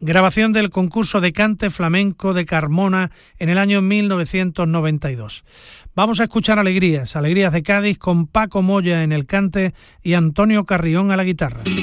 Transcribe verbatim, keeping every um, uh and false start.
grabación del concurso de cante flamenco de Carmona en el año mil novecientos noventa y dos. Vamos a escuchar Alegrías, Alegrías de Cádiz, con Paco Moya en el cante y Antonio Carrión a la guitarra.